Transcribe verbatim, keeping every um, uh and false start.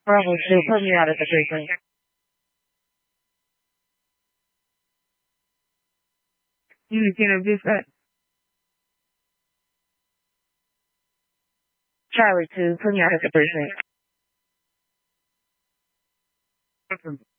Bravo two, put me out of the precinct. Unity of dispatch. Charlie two, put me out of the precinct.